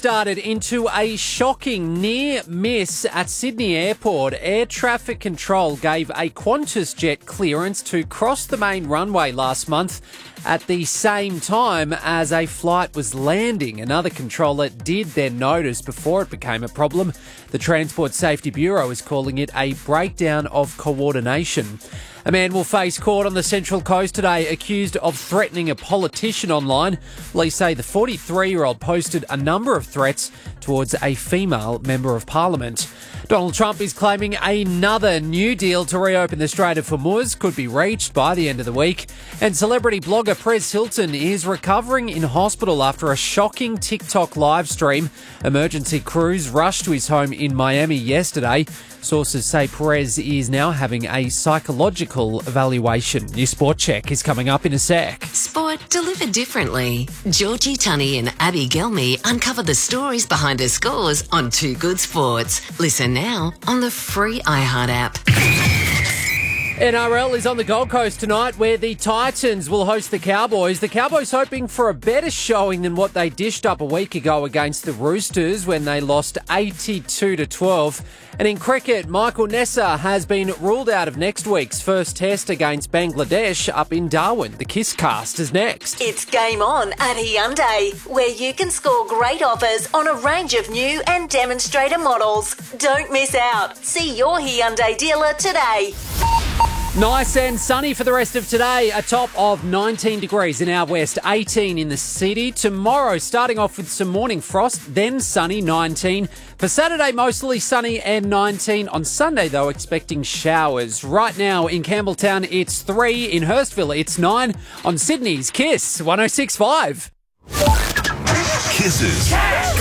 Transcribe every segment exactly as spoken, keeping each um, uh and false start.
started into a shocking near miss at Sydney Airport. Air traffic control gave a Qantas jet clearance to cross the main runway last month at the same time as a flight was landing. Another controller did then notice before it became a problem. The Transport Safety Bureau is calling it a breakdown of coordination. A man will face court on the Central Coast today accused of threatening a politician online. Police say the forty-three-year-old posted a number of threats towards a female member of Parliament. Donald Trump is claiming another new deal to reopen the Strait of Hormuz could be reached by the end of the week. And celebrity blogger Perez Hilton is recovering in hospital after a shocking TikTok live stream. Emergency crews rushed to his home in Miami yesterday. Sources say Perez is now having a psychological evaluation. Your Sport Check is coming up in a sec. Sport delivered differently. Georgie Tunney and Abby Gelmy uncover the stories behind her scores on Two Good Sports. Listen now on the free iHeart app. N R L is on the Gold Coast tonight where the Titans will host the Cowboys. The Cowboys hoping for a better showing than what they dished up a week ago against the Roosters when they lost eighty-two to twelve. And in cricket, Michael Nessa has been ruled out of next week's first test against Bangladesh up in Darwin. The Kiss Cast is next. It's game on at Hyundai, where you can score great offers on a range of new and demonstrator models. Don't miss out. See your Hyundai dealer today. Nice and sunny for the rest of today. A top of nineteen degrees in our west, eighteen in the city. Tomorrow, starting off with some morning frost, then sunny, nineteen. For Saturday, mostly sunny and nineteen. On Sunday, though, expecting showers. Right now in Campbelltown, it's three. In Hurstville, it's nine. On Sydney's Kiss, one oh six point five. Kisses.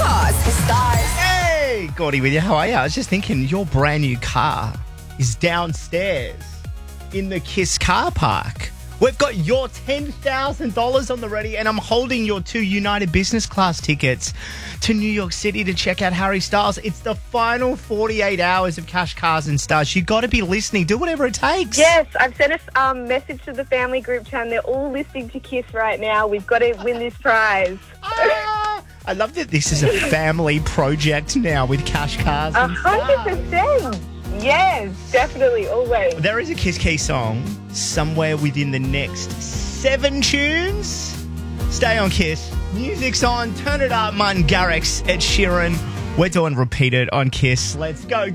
Hey, Gordy with you. How are you? I was just thinking, your brand new car is downstairs in the Kiss car park. We've got your ten thousand dollars on the ready, and I'm holding your two United Business Class tickets to New York City to check out Harry Styles. It's the final forty-eight hours of Cash Cars and Stars. You got to be listening. Do whatever it takes. Yes, I've sent a um, message to the family group chat, and they're all listening to Kiss right now. We've got to win this prize. Ah, I love that this is a family project now with Cash Cars A and Stars. hundred percent. Yes, definitely, always. There is a Kiss Key song somewhere within the next seven tunes. Stay on Kiss. Music's on. Turn it up. Martin Garrix, Ed Sheeran. We're doing Repeat It on Kiss. Let's go.